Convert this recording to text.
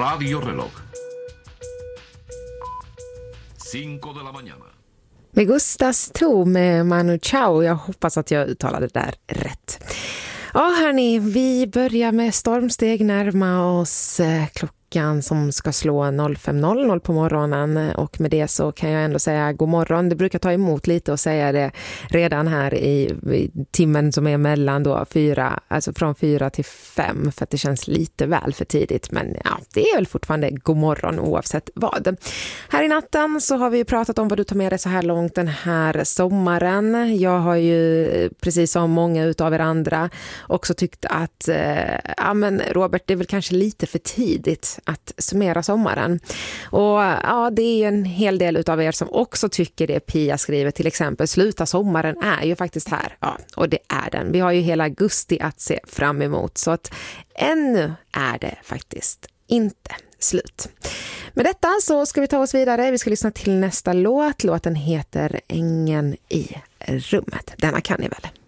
Radio Reloj. 5 de la mañana. Med Gustas To med Manu Chao. Jag hoppas att jag uttalade det där rätt. Ja hörni, vi börjar med stormsteg närma oss klockan som ska slå 05.00 på morgonen, och med det så kan jag ändå säga god morgon. Det brukar ta emot lite att säga det redan här i timmen som är mellan då 4, alltså från 4 till 5, för att det känns lite väl för tidigt, men ja, det är väl fortfarande god morgon oavsett vad. Här i natten så har vi ju pratat om vad du tar med dig så här långt den här sommaren. Jag har ju precis som många utav er andra också tyckt att ja men Robert, det är väl kanske lite för tidigt att summera sommaren. Och ja, det är en hel del utav er som också tycker det. Pia skriver till exempel, sluta sommaren är ju faktiskt här. Ja, och det är den. Vi har ju hela augusti att se fram emot, så att ännu är det faktiskt inte slut. Med detta så ska vi ta oss vidare. Vi ska lyssna till nästa låt. Låten heter Ängen i rummet. Denna kan ni väl?